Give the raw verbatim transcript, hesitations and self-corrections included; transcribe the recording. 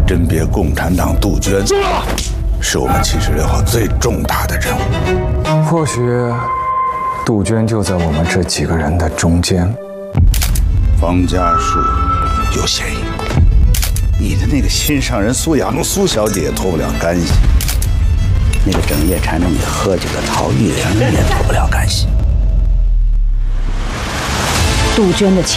甄别共产党杜鹃，是我们七十六号最重大的任务。 或许杜鹃就在我们这几个人的中间。 方家树有嫌疑，你的那个心上人苏雅茹苏小姐也脱不了干系，那个整夜缠着你喝酒的陶玉玲也脱不了干系。 杜鹃的